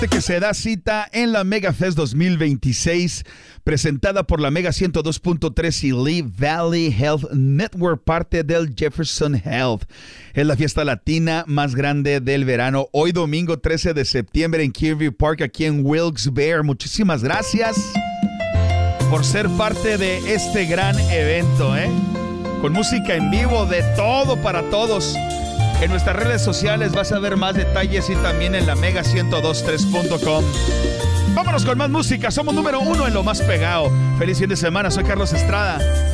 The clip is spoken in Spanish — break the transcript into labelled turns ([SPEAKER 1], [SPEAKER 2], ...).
[SPEAKER 1] Que se da cita en la Mega Fest 2026, presentada por la Mega 102.3 y Lee Valley Health Network, parte del Jefferson Health. Es la fiesta latina más grande del verano, hoy domingo 13 de septiembre en Kirby Park, aquí en Wilkes-Barre. Muchísimas gracias por ser parte de este gran evento, con música en vivo, de todo para todos. En nuestras redes sociales vas a ver más detalles y también en la mega1023.com. Vámonos con más música. Somos número 1 en lo más pegado. Feliz fin de semana. Soy Carlos Estrada.